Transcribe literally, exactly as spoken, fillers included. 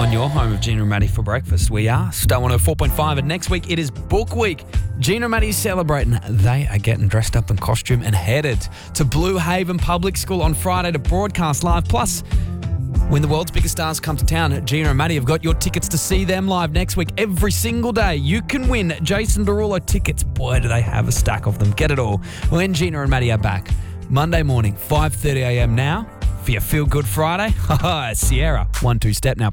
on your home of Gina and Maddie for breakfast. We are Star one oh four point five, and next week it is Book Week. Gina and Maddie's celebrating. They are getting dressed up in costume and headed to Blue Haven Public School on Friday to broadcast live. Plus, when the world's biggest stars come to town, Gina and Maddie have got your tickets to see them live next week. Every single day, you can win Jason Derulo tickets. Boy, do they have a stack of them. Get it all when Gina and Maddie are back. Monday morning, five thirty a.m. now for your Feel Good Friday. Sierra, one two step now.